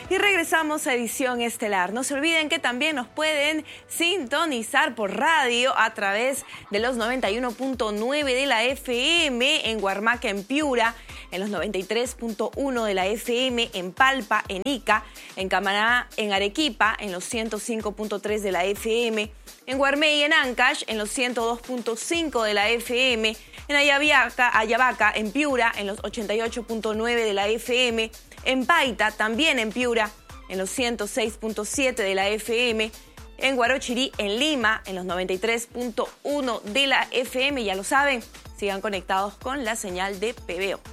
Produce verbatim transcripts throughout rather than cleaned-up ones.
Y regresamos a Edición Estelar. No se olviden que también nos pueden sintonizar por radio a través de los noventa y uno punto nueve de la F M en Huarmaca, en Piura, en los noventa y tres punto uno de la F M en Palpa, en Ica, en Camaná, en Arequipa, en los ciento cinco punto tres de la F M, en Guarmey y en Ancash, en los ciento dos punto cinco de la F M, en Ayabaca, Ayabaca, en Piura, en los ochenta y ocho punto nueve de la F M, en Paita, también en Piura, en los ciento seis punto siete de la F M, en Guarochirí, en Lima, en los noventa y tres punto uno de la F M. Ya lo saben, sigan conectados con la señal de P B O.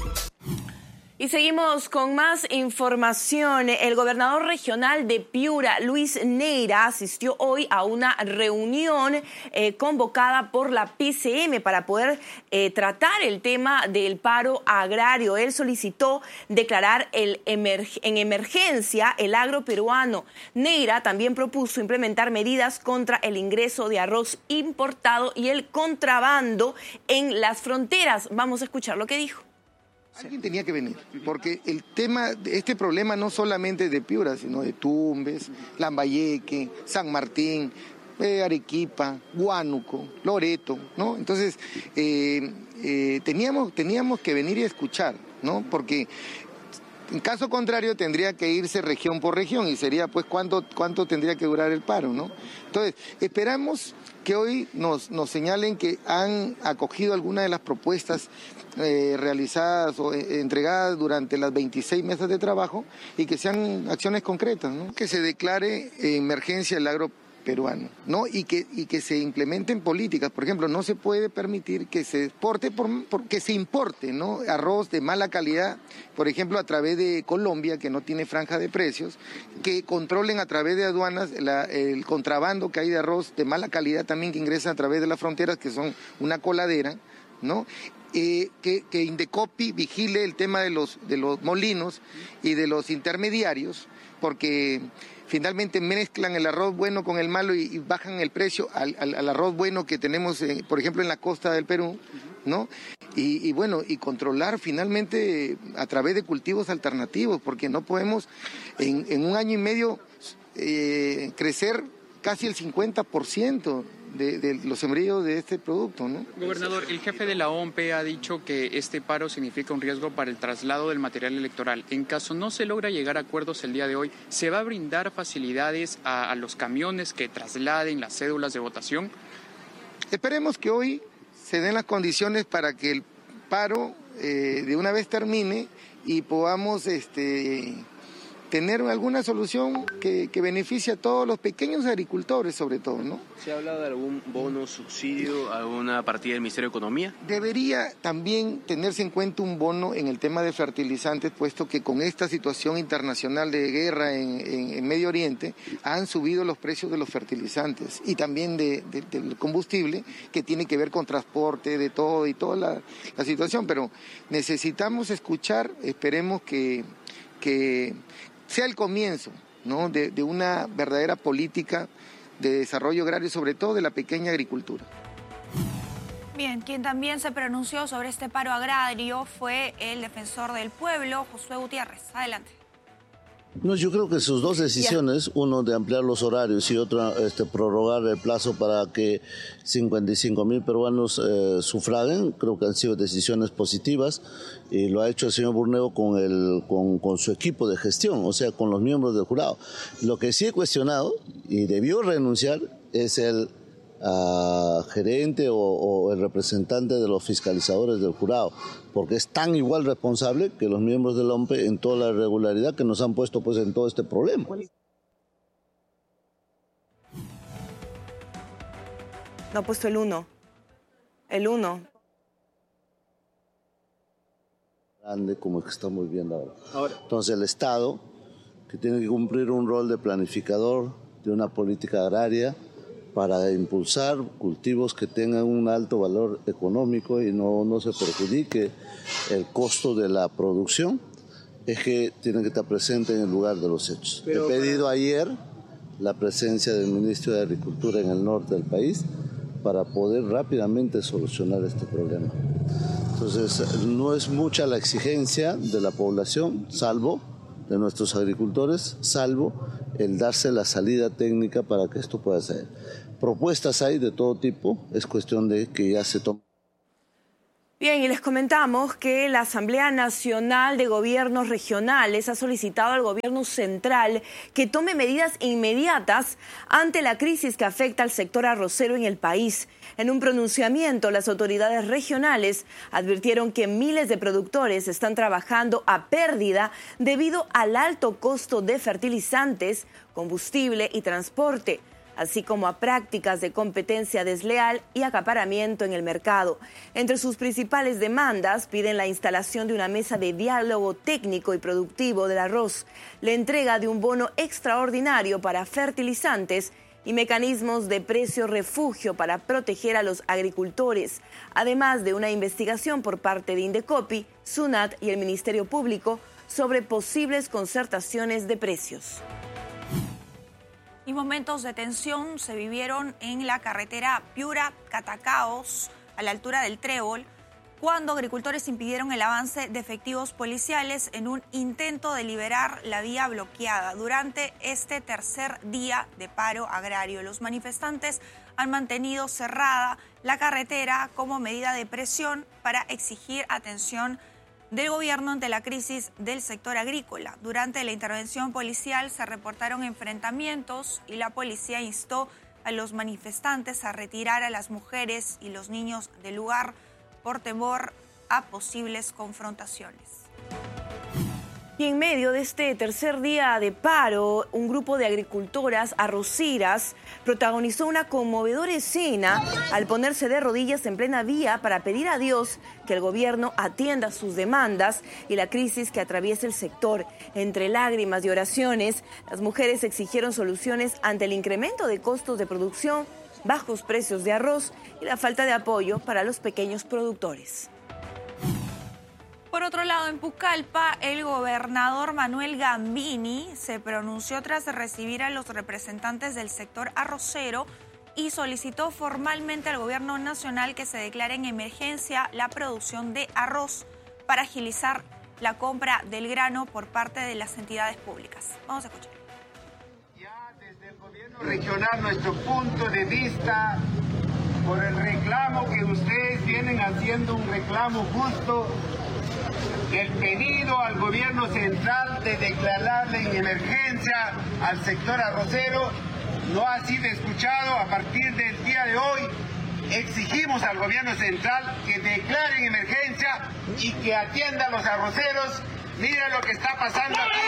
Y seguimos con más información. El gobernador regional de Piura, Luis Neira, asistió hoy a una reunión eh, convocada por la P C M para poder eh, tratar el tema del paro agrario. Él solicitó declarar el emerg- en emergencia el agro peruano. Neira también propuso implementar medidas contra el ingreso de arroz importado y el contrabando en las fronteras. Vamos a escuchar lo que dijo. Alguien tenía que venir, porque el tema, este problema no solamente es de Piura, sino de Tumbes, Lambayeque, San Martín, eh, Arequipa, Huánuco, Loreto, ¿no? Entonces, eh, eh, teníamos, teníamos que venir y escuchar, ¿no? Porque en caso contrario tendría que irse región por región y sería, pues, cuánto, cuánto tendría que durar el paro, ¿no? Entonces, esperamos que hoy nos, nos señalen que han acogido algunas de las propuestas eh, realizadas o eh, entregadas durante las veintiséis mesas de trabajo y que sean acciones concretas, ¿no? Que se declare emergencia el agro peruano, ¿no? Y que, y que se implementen políticas. Por ejemplo, no se puede permitir que se exporte, por, por, que se importe, ¿no? Arroz de mala calidad, por ejemplo, a través de Colombia, que no tiene franja de precios, que controlen a través de aduanas la, el contrabando que hay de arroz de mala calidad también que ingresa a través de las fronteras, que son una coladera, ¿no? Eh, que, que Indecopi vigile el tema de los, de los molinos y de los intermediarios, porque finalmente mezclan el arroz bueno con el malo y, y bajan el precio al, al, al arroz bueno que tenemos, eh, por ejemplo, en la costa del Perú, ¿no? Y, y bueno, y controlar finalmente a través de cultivos alternativos, porque no podemos en, en un año y medio eh, crecer casi el cincuenta por ciento de, de los sembríos de este producto, ¿no? Gobernador, el jefe de la O M P E ha dicho que este paro significa un riesgo para el traslado del material electoral. En caso no se logra llegar a acuerdos el día de hoy, ¿se va a brindar facilidades a, a los camiones que trasladen las cédulas de votación? Esperemos que hoy se den las condiciones para que el paro eh, de una vez termine y podamos este, tener alguna solución que, que beneficie a todos los pequeños agricultores, sobre todo, ¿no? ¿Se ha hablado de algún bono, subsidio, alguna partida del Ministerio de Economía? Debería también tenerse en cuenta un bono en el tema de fertilizantes, puesto que con esta situación internacional de guerra en, en, en Medio Oriente han subido los precios de los fertilizantes y también de, de, del combustible, que tiene que ver con transporte, de todo y toda la, la situación. Pero necesitamos escuchar, esperemos que, que sea el comienzo, ¿no? de, de una verdadera política de desarrollo agrario, sobre todo de la pequeña agricultura. Bien, quien también se pronunció sobre este paro agrario fue el defensor del pueblo, Josué Gutiérrez. Adelante. No, yo creo que sus dos decisiones, yeah. uno de ampliar los horarios y otra este, prorrogar el plazo para que cincuenta y cinco mil peruanos eh, sufraguen, creo que han sido decisiones positivas y lo ha hecho el señor Burneo con, el, con, con su equipo de gestión, o sea, con los miembros del jurado. Lo que sí he cuestionado y debió renunciar es el Uh, gerente o, o el representante de los fiscalizadores del jurado, porque es tan igual responsable que los miembros del O M P E en toda la irregularidad que nos han puesto pues en todo este problema. No ha puesto el uno. El uno. Grande como el que estamos viendo ahora. ahora. Entonces el Estado, que tiene que cumplir un rol de planificador de una política agraria, para impulsar cultivos que tengan un alto valor económico y no, no se perjudique el costo de la producción, es que tienen que estar presentes en el lugar de los hechos. Pero, He pedido para... ayer la presencia del ministro de Agricultura en el norte del país para poder rápidamente solucionar este problema. Entonces, no es mucha la exigencia de la población, salvo de nuestros agricultores, salvo el darse la salida técnica para que esto pueda ser. Propuestas hay de todo tipo, es cuestión de que ya se tomen. Bien, y les comentamos que la Asamblea Nacional de Gobiernos Regionales ha solicitado al gobierno central que tome medidas inmediatas ante la crisis que afecta al sector arrocero en el país. En un pronunciamiento, las autoridades regionales advirtieron que miles de productores están trabajando a pérdida debido al alto costo de fertilizantes, combustible y transporte, así como a prácticas de competencia desleal y acaparamiento en el mercado. Entre sus principales demandas piden la instalación de una mesa de diálogo técnico y productivo del arroz, la entrega de un bono extraordinario para fertilizantes y mecanismos de precio refugio para proteger a los agricultores, además de una investigación por parte de Indecopi, SUNAT y el Ministerio Público sobre posibles concertaciones de precios. Y momentos de tensión se vivieron en la carretera Piura-Catacaos, a la altura del Trébol, cuando agricultores impidieron el avance de efectivos policiales en un intento de liberar la vía bloqueada durante este tercer día de paro agrario. Los manifestantes han mantenido cerrada la carretera como medida de presión para exigir atención del gobierno ante la crisis del sector agrícola. Durante la intervención policial se reportaron enfrentamientos y la policía instó a los manifestantes a retirar a las mujeres y los niños del lugar por temor a posibles confrontaciones. Y en medio de este tercer día de paro, un grupo de agricultoras arroceras protagonizó una conmovedora escena al ponerse de rodillas en plena vía para pedir a Dios que el gobierno atienda sus demandas y la crisis que atraviesa el sector. Entre lágrimas y oraciones, las mujeres exigieron soluciones ante el incremento de costos de producción, bajos precios de arroz y la falta de apoyo para los pequeños productores. Por otro lado, en Pucallpa, el gobernador Manuel Gambini se pronunció tras recibir a los representantes del sector arrocero y solicitó formalmente al gobierno nacional que se declare en emergencia la producción de arroz para agilizar la compra del grano por parte de las entidades públicas. Vamos a escuchar. Ya desde el gobierno regional, nuestro punto de vista por el reclamo que ustedes vienen haciendo, un reclamo justo, el pedido al gobierno central de declararle en emergencia al sector arrocero no ha sido escuchado. A partir del día de hoy exigimos al gobierno central que declare en emergencia y que atienda a los arroceros. Miren lo que está pasando aquí.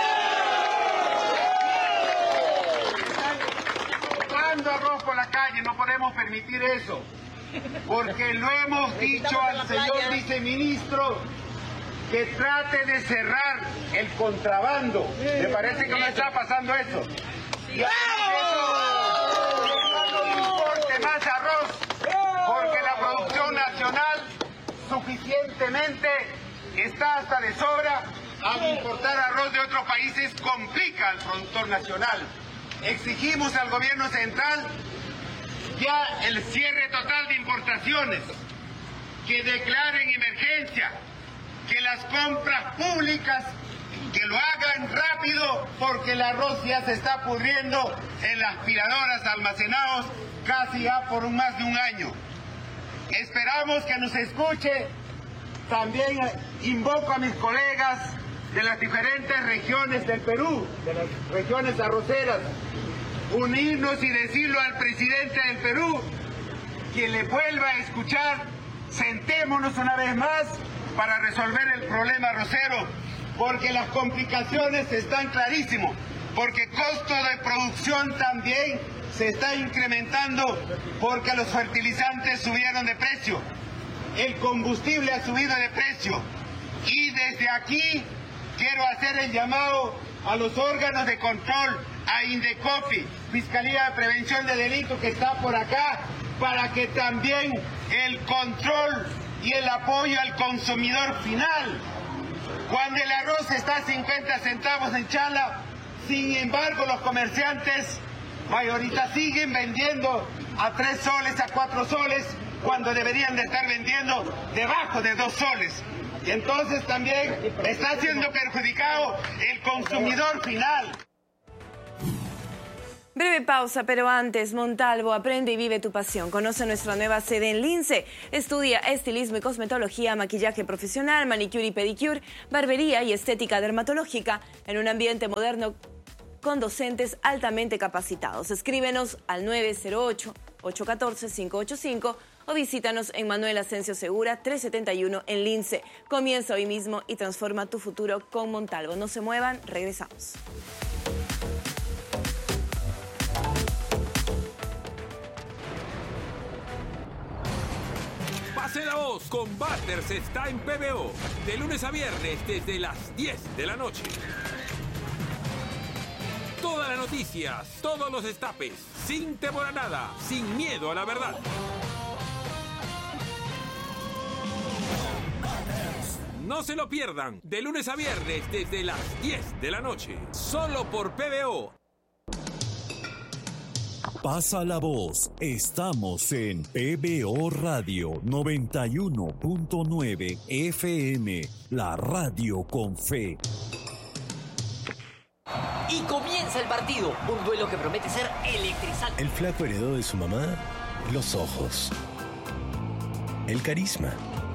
Están botando arroz por la calle, no podemos permitir eso, porque lo hemos dicho al señor viceministro que trate de cerrar el contrabando. Me parece que no está pasando eso. Y eso, no importe más arroz, porque la producción nacional suficientemente está hasta de sobra. Al importar arroz de otros países complica al productor nacional. Exigimos al gobierno central ya el cierre total de importaciones, que declaren emergencia, que las compras públicas, que lo hagan rápido, porque el arroz ya se está pudriendo en las aspiradoras almacenados casi ya por más de un año. Esperamos que nos escuche. También invoco a mis colegas de las diferentes regiones del Perú, de las regiones arroceras, unirnos y decirlo al presidente del Perú, que le vuelva a escuchar. Sentémonos una vez más para resolver el problema arrocero, porque las complicaciones están clarísimos, porque costo de producción también se está incrementando, porque los fertilizantes subieron de precio, el combustible ha subido de precio, y desde aquí quiero hacer el llamado a los órganos de control, a Indecopi, Fiscalía de Prevención de Delitos que está por acá, para que también el control y el apoyo al consumidor final. Cuando el arroz está a cincuenta centavos en chala, sin embargo los comerciantes mayoristas siguen vendiendo a tres soles, a cuatro soles, cuando deberían de estar vendiendo debajo de dos soles. y entonces también está siendo perjudicado el consumidor final. Breve pausa, pero antes, Montalvo, aprende y vive tu pasión. Conoce nuestra nueva sede en Lince. Estudia estilismo y cosmetología, maquillaje profesional, manicure y pedicure, barbería y estética dermatológica en un ambiente moderno con docentes altamente capacitados. Escríbenos al nueve cero ocho, ocho uno cuatro, cinco ocho cinco o visítanos en Manuel Asensio Segura trescientos setenta y uno en Lince. Comienza hoy mismo y transforma tu futuro con Montalvo. No se muevan, regresamos. Pase la voz, Combaters está en P B O, de lunes a viernes desde las diez de la noche. Todas las noticias, todos los destapes, sin temor a nada, sin miedo a la verdad. No se lo pierdan, de lunes a viernes desde las diez de la noche, solo por P B O. Pasa la voz, estamos en P B O Radio noventa y uno punto nueve F M, la radio con fe. Y comienza el partido, un duelo que promete ser electrizante. El flaco heredó de su mamá los ojos, el carisma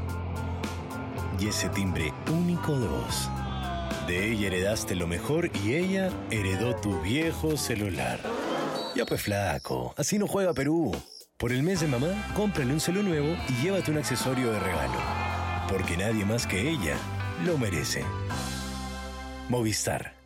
y ese timbre único de voz. De ella heredaste lo mejor y ella heredó tu viejo celular. Ya pues flaco, así no juega Perú. Por el mes de mamá, cómprale un celu nuevo y llévate un accesorio de regalo. Porque nadie más que ella lo merece. Movistar.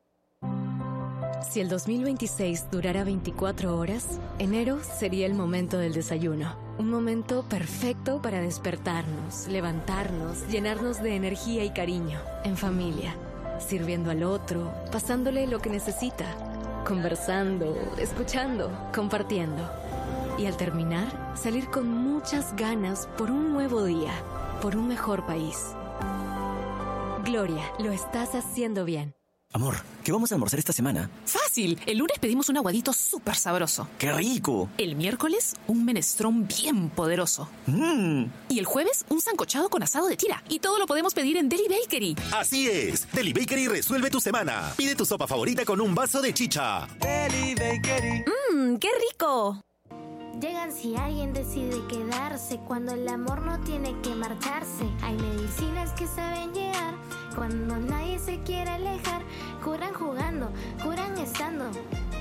Si el dos mil veintiséis durara veinticuatro horas, enero sería el momento del desayuno. Un momento perfecto para despertarnos, levantarnos, llenarnos de energía y cariño. En familia, sirviendo al otro, pasándole lo que necesita. Conversando, escuchando, compartiendo. Y al terminar, salir con muchas ganas por un nuevo día, por un mejor país. Gloria, lo estás haciendo bien. Amor, ¿qué vamos a almorzar esta semana? Fácil. El lunes pedimos un aguadito súper sabroso. ¡Qué rico! El miércoles, un menestrón bien poderoso. ¡Mmm! Y el jueves, un sancochado con asado de tira. Y todo lo podemos pedir en Deli Bakery. Así es. Deli Bakery resuelve tu semana. Pide tu sopa favorita con un vaso de chicha. Deli Bakery. ¡Mmm! ¡Qué rico! Llegan si alguien decide quedarse, cuando el amor no tiene que marcharse. Hay medicinas que saben llegar, cuando nadie se quiere alejar. Curan jugando, curan estando.